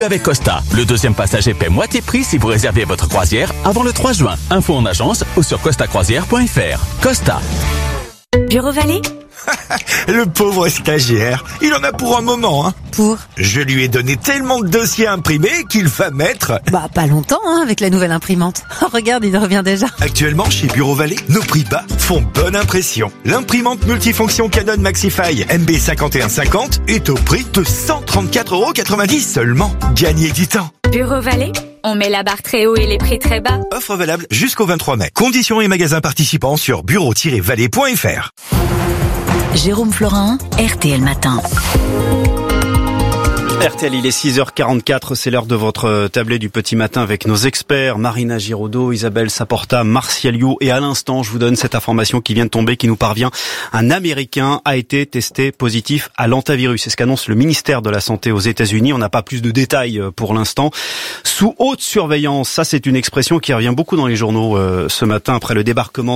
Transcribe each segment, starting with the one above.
Avec Costa, le deuxième passager paie moitié prix si vous réservez votre croisière avant le 3 juin. Info en agence ou sur costacroisière.fr. Costa. Bureau Vallée. Le pauvre stagiaire, il en a pour un moment, hein. Pour ? Je lui ai donné tellement de dossiers à imprimer qu'il va mettre... Pas longtemps, avec la nouvelle imprimante. Oh, regarde, il revient déjà. Actuellement, chez Bureau Vallée, nos prix bas font bonne impression. L'imprimante multifonction Canon Maxify MB5150 est au prix de 134,90€ seulement. Gagnez du temps. Bureau Vallée, on met la barre très haut et les prix très bas. Offre valable jusqu'au 23 mai. Conditions et magasins participants sur bureau-vallée.fr. Jérôme Florin, RTL Matin. RTL, il est 6h44, c'est l'heure de votre tablé du petit matin avec nos experts, Marina Giraudot, Isabelle Saporta, Martial You, et à l'instant, je vous donne cette information qui vient de tomber, qui nous parvient. Un Américain a été testé positif à l'hantavirus. C'est ce qu'annonce le ministère de la Santé aux États-Unis. On n'a pas plus de détails pour l'instant. Sous haute surveillance, ça c'est une expression qui revient beaucoup dans les journaux ce matin après le débarquement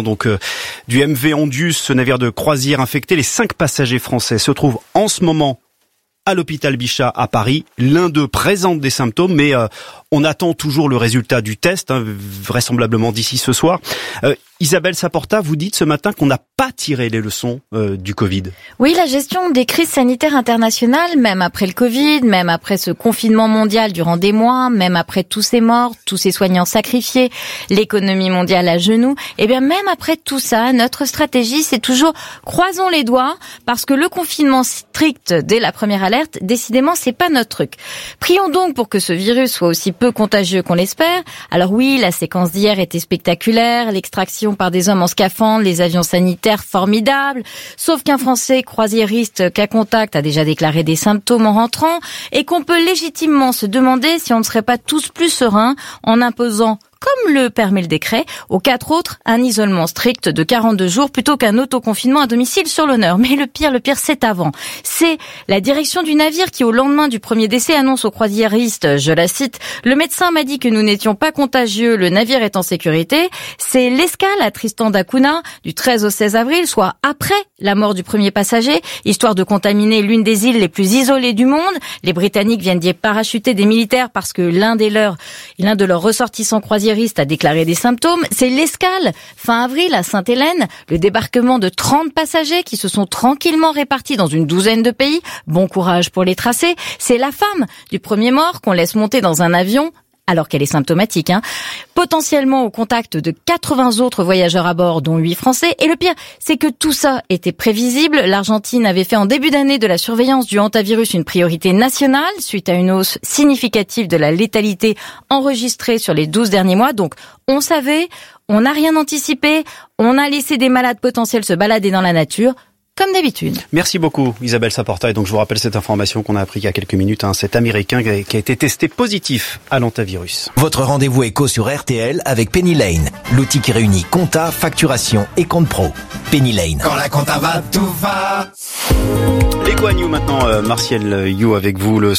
du MV Ondius, ce navire de croisière infecté. Les 5 passagers français se trouvent en ce moment à l'hôpital Bichat à Paris. L'un d'eux présente des symptômes, mais on attend toujours le résultat du test, vraisemblablement d'ici ce soir. Isabelle Saporta, vous dites ce matin qu'on n'a pas tiré les leçons du Covid. Oui, la gestion des crises sanitaires internationales, même après le Covid, même après ce confinement mondial durant des mois, même après tous ces morts, tous ces soignants sacrifiés, l'économie mondiale à genoux, et bien même après tout ça, notre stratégie, c'est toujours croisons les doigts, parce que le confinement strict dès la première alerte, décidément, c'est pas notre truc. Prions donc pour que ce virus soit aussi peu contagieux qu'on l'espère. Alors oui, la séquence d'hier était spectaculaire, l'extraction par des hommes en scaphandre, les avions sanitaires formidables, sauf qu'un Français croisiériste cas contact a déjà déclaré des symptômes en rentrant et qu'on peut légitimement se demander si on ne serait pas tous plus sereins en imposant, comme le permet le décret, aux 4 autres, un isolement strict de 42 jours plutôt qu'un autoconfinement à domicile sur l'honneur. Mais le pire, c'est avant. C'est la direction du navire qui, au lendemain du premier décès, annonce aux croisiéristes, je la cite, « Le médecin m'a dit que nous n'étions pas contagieux, le navire est en sécurité ». C'est l'escale à Tristan da Cunha du 13 au 16 avril, soit après la mort du premier passager, histoire de contaminer l'une des îles les plus isolées du monde. Les Britanniques viennent d'y parachuter des militaires parce que l'un de leurs ressortissants croisiéristes a déclaré des symptômes. C'est l'escale, fin avril, à Sainte-Hélène, le débarquement de 30 passagers qui se sont tranquillement répartis dans une douzaine de pays. Bon courage pour les tracer. C'est la femme du premier mort qu'on laisse monter dans un avion alors qu'elle est symptomatique, potentiellement au contact de 80 autres voyageurs à bord, dont 8 Français. Et le pire, c'est que tout ça était prévisible. L'Argentine avait fait en début d'année de la surveillance du hantavirus une priorité nationale, suite à une hausse significative de la létalité enregistrée sur les 12 derniers mois. Donc, on savait, on n'a rien anticipé, on a laissé des malades potentiels se balader dans la nature, comme d'habitude. Merci beaucoup Isabelle Saporta. Et donc je vous rappelle cette information qu'on a appris il y a quelques minutes, cet Américain qui a été testé positif à l'hantavirus. Votre rendez-vous éco sur RTL avec Penny Lane, l'outil qui réunit compta, facturation et compte pro. Penny Lane. Quand la compta va, tout va. L'éco à New maintenant, Martial You avec vous. Le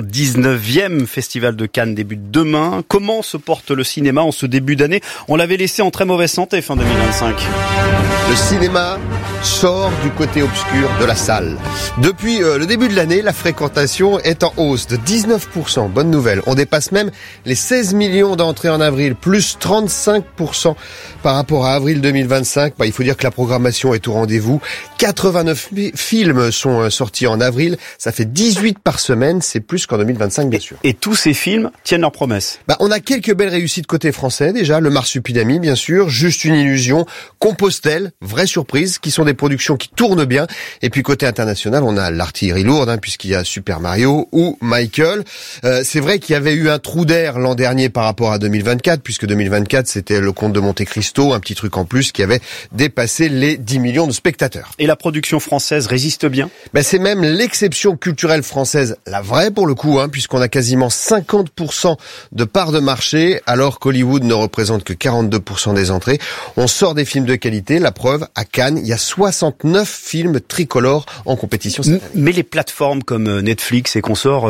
79e Festival de Cannes débute demain. Comment se porte le cinéma en ce début d'année ? On l'avait laissé en très mauvaise santé fin 2025. Le cinéma sort du côté obscur de la salle. Depuis le début de l'année, la fréquentation est en hausse de 19%. Bonne nouvelle. On dépasse même les 16 millions d'entrées en avril, plus 35% par rapport à avril 2025. Il faut dire que la programmation est au rendez-vous. 89 films sont sortis en avril. Ça fait 18 par semaine. C'est plus qu'en 2025, bien sûr. Et tous ces films tiennent leurs promesses. On a quelques belles réussites côté français déjà. Le Marsupilami, bien sûr. Juste une illusion. Compostelle, vraie surprise, qui sont des productions qui tournent bien. Et puis côté international, on a l'artillerie lourde, puisqu'il y a Super Mario ou Michael. C'est vrai qu'il y avait eu un trou d'air l'an dernier par rapport à 2024, puisque 2024, c'était le Comte de Monte Cristo, un petit truc en plus qui avait dépassé les 10 millions de spectateurs. Et la production française résiste bien ? C'est même l'exception culturelle française, la vraie pour le coup, puisqu'on a quasiment 50% de part de marché, alors qu'Hollywood ne représente que 42% des entrées. On sort des films de qualité, la preuve, à Cannes, il y a 69 film tricolore en compétition cette année. Mais les plateformes comme Netflix et consorts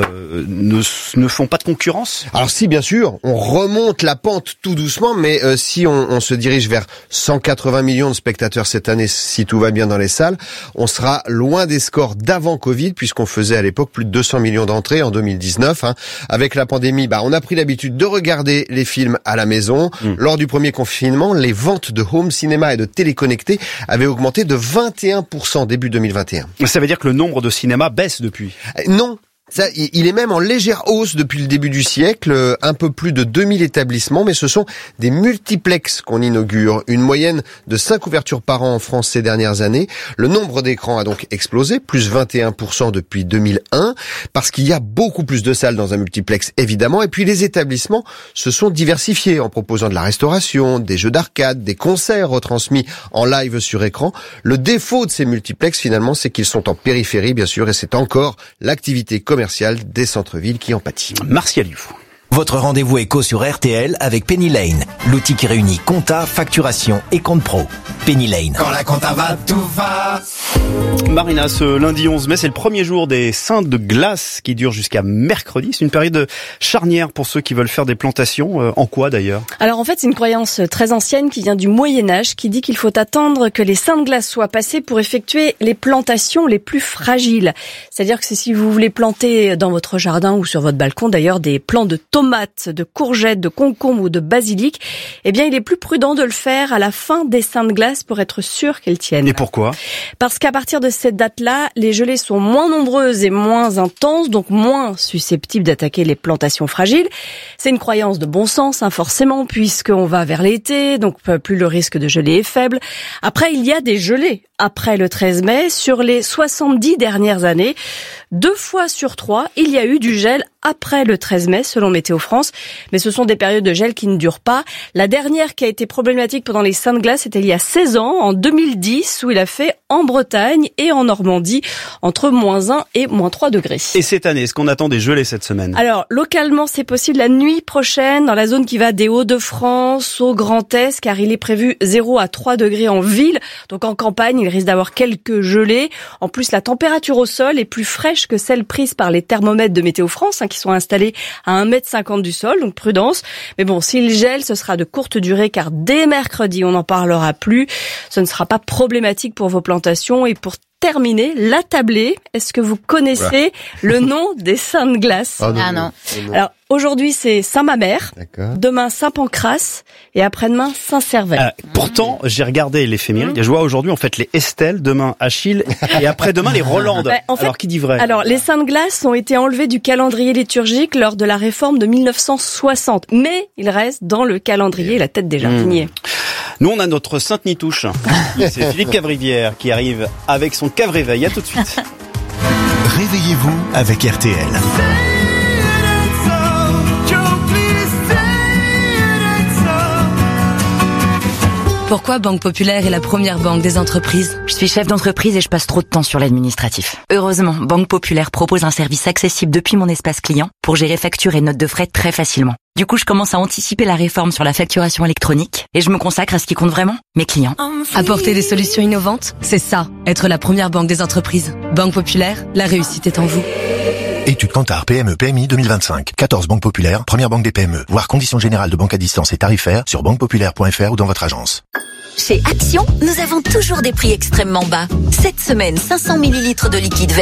ne font pas de concurrence? Alors si, bien sûr, on remonte la pente tout doucement, mais si on se dirige vers 180 millions de spectateurs cette année, si tout va bien dans les salles, on sera loin des scores d'avant Covid, puisqu'on faisait à l'époque plus de 200 millions d'entrées en 2019. Avec la pandémie, on a pris l'habitude de regarder les films à la maison. Lors du premier confinement, les ventes de home cinéma et de téléconnectés avaient augmenté de 21% début 2021. Ça veut dire que le nombre de cinémas baisse depuis? Non. Ça, il est même en légère hausse depuis le début du siècle, un peu plus de 2000 établissements, mais ce sont des multiplexes qu'on inaugure, une moyenne de 5 ouvertures par an en France ces dernières années. Le nombre d'écrans a donc explosé, plus 21% depuis 2001, parce qu'il y a beaucoup plus de salles dans un multiplex, évidemment, et puis les établissements se sont diversifiés en proposant de la restauration, des jeux d'arcade, des concerts retransmis en live sur écran. Le défaut de ces multiplexes, finalement, c'est qu'ils sont en périphérie, bien sûr, et c'est encore l'activité commerciale des centres-villes qui en pâtit. Martial You. Votre rendez-vous éco sur RTL avec Penny Lane, l'outil qui réunit compta, facturation et compte pro. Penny Lane. Quand la compta va, tout va. Marina, ce lundi 11 mai, c'est le premier jour des Saints de glace qui dure jusqu'à mercredi. C'est une période charnière pour ceux qui veulent faire des plantations. En quoi d'ailleurs? Alors en fait, c'est une croyance très ancienne qui vient du Moyen-Âge, qui dit qu'il faut attendre que les saints de glace soient passés pour effectuer les plantations les plus fragiles. C'est-à-dire que si vous voulez planter dans votre jardin ou sur votre balcon d'ailleurs des plants de tomates, de courgettes, de concombres ou de basilic, eh bien il est plus prudent de le faire à la fin des saints de glace pour être sûr qu'elles tiennent. Et pourquoi? Parce qu'à partir de cette date-là, les gelées sont moins nombreuses et moins intenses, donc moins susceptibles d'attaquer les plantations fragiles. C'est une croyance de bon sens, forcément, puisqu'on va vers l'été, donc plus le risque de gelée est faible. Après, il y a des gelées après le 13 mai. Sur les 70 dernières années, 2 fois sur 3, il y a eu du gel après le 13 mai, selon Météo France. Mais ce sont des périodes de gel qui ne durent pas. La dernière qui a été problématique pendant les saints de glace, c'était il y a 16 ans, en 2010, où il a fait en Bretagne et en Normandie entre -1 et -3 degrés. Et cette année, est-ce qu'on attend des gelées cette semaine? Alors, localement, c'est possible la nuit prochaine dans la zone qui va des Hauts-de-France au Grand Est, car il est prévu 0 à 3 degrés en ville. Donc en campagne, il risque d'avoir quelques gelées. En plus, la température au sol est plus fraîche que celle prise par les thermomètres de Météo France, qui sont installés à 1,50 m du sol, donc prudence. Mais bon, s'il gèle, ce sera de courte durée, car dès mercredi, on n'en parlera plus. Ce ne sera pas problématique pour vos plantations. Et pour terminer, la tablée. Est-ce que vous connaissez le nom des saints de glace? Non. Alors, aujourd'hui, c'est Saint-Mamère. D'accord. Demain, Saint-Pancrace. Et après-demain, Saint-Servais. Pourtant, j'ai regardé l'éphéméride et je vois aujourd'hui, en fait, les Estelle, demain Achille et après-demain les Rolande. En fait, alors, qui dit vrai? Alors, les saints de glace ont été enlevés du calendrier liturgique lors de la réforme de 1960. Mais ils restent dans le calendrier, la tête des jardiniers. Nous, on a notre Sainte Nitouche. C'est Philippe Cavrivière qui arrive avec son cave-réveil. À tout de suite. Réveillez-vous avec RTL. Pourquoi Banque Populaire est la première banque des entreprises? Je suis chef d'entreprise et je passe trop de temps sur l'administratif. Heureusement, Banque Populaire propose un service accessible depuis mon espace client pour gérer factures et notes de frais très facilement. Du coup, je commence à anticiper la réforme sur la facturation électronique et je me consacre à ce qui compte vraiment, mes clients. Apporter des solutions innovantes, c'est ça, être la première banque des entreprises. Banque Populaire, la réussite est en vous. Étude Kantar PME PMI 2025. 14 banques populaires, première banque des PME. Voir conditions générales de banque à distance et tarifaires sur banquepopulaire.fr ou dans votre agence. Chez Action, nous avons toujours des prix extrêmement bas. Cette semaine, 500 ml de liquide vert